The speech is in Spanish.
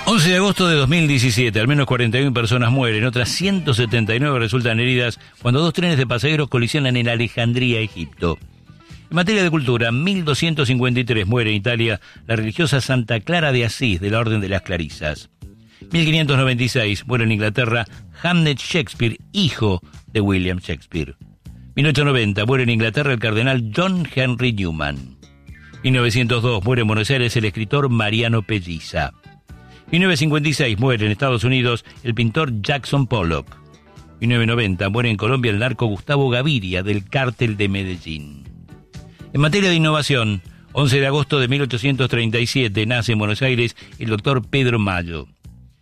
11 de agosto de 2017, al menos 41 personas mueren, otras 179 resultan heridas cuando dos trenes de pasajeros colisionan en Alejandría, Egipto. En materia de cultura, 1253 muere en Italia la religiosa Santa Clara de Asís, de la Orden de las Clarisas. 1596 muere en Inglaterra Hamnet Shakespeare, hijo de William Shakespeare. 1890 muere en Inglaterra el cardenal John Henry Newman. 1902 muere en Buenos Aires el escritor Mariano Pelliza. 1956 muere en Estados Unidos el pintor Jackson Pollock. 1990 muere en Colombia el narco Gustavo Gaviria, del cártel de Medellín. En materia de innovación, 11 de agosto de 1837 nace en Buenos Aires el doctor Pedro Mayo.